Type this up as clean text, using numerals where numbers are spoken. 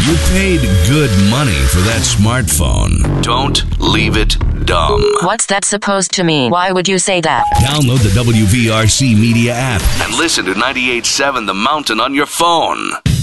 You paid good money for that smartphone. Don't leave it dumb. What's that supposed to mean? Why would you say that? Download the WVRC Media app and listen to 98.7 The Mountain on your phone.